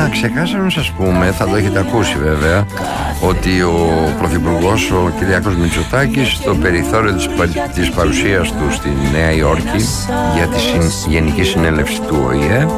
ξεχάσαμε να σας πούμε, θα το έχετε ακούσει βέβαια, ότι ο Πρωθυπουργός, ο Κυριάκος Μητσοτάκης, στο περιθώριο της παρουσίας του στη Νέα Υόρκη για τη Γενική Συνέλευση του ΟΗΕ,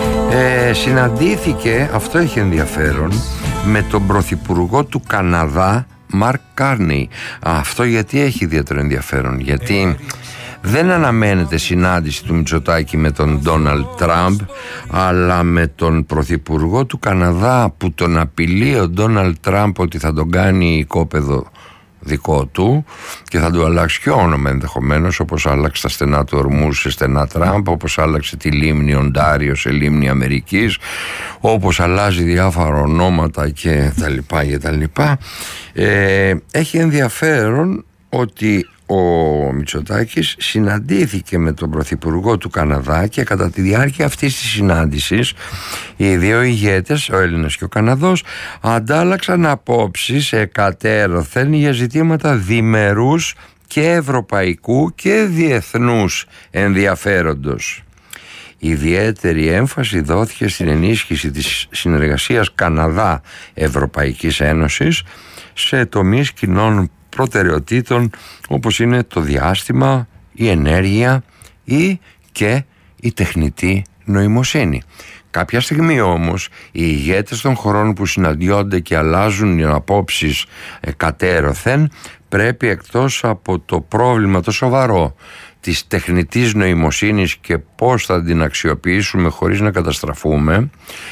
συναντήθηκε, αυτό έχει ενδιαφέρον, με τον Πρωθυπουργό του Καναδά, Μαρκ Κάρνεϊ. Αυτό γιατί έχει ιδιαίτερο ενδιαφέρον? Γιατί δεν αναμένεται συνάντηση του Μητσοτάκη με τον Ντόναλντ Τραμπ, αλλά με τον Πρωθυπουργό του Καναδά, που τον απειλεί ο Ντόναλντ Τραμπ ότι θα τον κάνει οικόπεδο δικό του και θα του αλλάξει και όνομα ενδεχομένως, όπως άλλαξε τα στενά του Ορμού σε στενά Τραμπ, όπως άλλαξε τη λίμνη Οντάριο σε λίμνη Αμερικής, όπως αλλάζει διάφορα ονόματα και τα λοιπά. Έχει ενδιαφέρον ότι ο Μητσοτάκης συναντήθηκε με τον Πρωθυπουργό του Καναδά και κατά τη διάρκεια αυτής της συνάντησης οι δύο ηγέτες, ο Έλληνας και ο Καναδός, αντάλλαξαν απόψεις εκατέρωθεν για ζητήματα διμερούς και ευρωπαϊκού και διεθνούς ενδιαφέροντος. Ιδιαίτερη έμφαση δόθηκε στην ενίσχυση της συνεργασίας Καναδά-Ευρωπαϊκής Ένωσης σε τομείς κοινών προτεραιοτήτων, όπως είναι το διάστημα, η ενέργεια ή και η τεχνητή νοημοσύνη. Κάποια στιγμή όμως οι ηγέτες των χωρών που συναντιόνται και αλλάζουν οι απόψεις κατέρωθεν πρέπει, εκτός από το πρόβλημα το σοβαρό της τεχνητής νοημοσύνης και πώς θα την αξιοποιήσουμε χωρίς να καταστραφούμε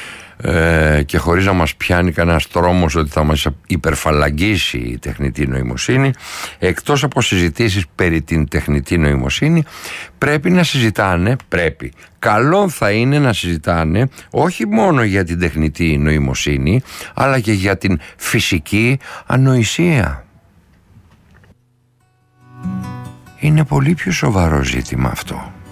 και χωρίς να μας πιάνει κανένας τρόμος ότι θα μας υπερφαλαγγίσει η τεχνητή νοημοσύνη, εκτός από συζητήσεις περί την τεχνητή νοημοσύνη, πρέπει να συζητάνε, καλό θα είναι να συζητάνε όχι μόνο για την τεχνητή νοημοσύνη, αλλά και για την φυσική ανοησία. Είναι πολύ πιο σοβαρό ζήτημα αυτό.